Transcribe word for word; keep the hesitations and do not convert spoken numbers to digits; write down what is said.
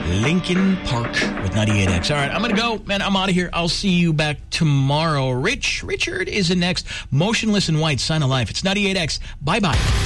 Linkin Park with ninety-eight X. All right, I'm going to go. Man, I'm out of here. I'll see you back tomorrow. Rich, Richard is in next. Motionless in White, Sign of Life. It's ninety-eight X. Bye-bye.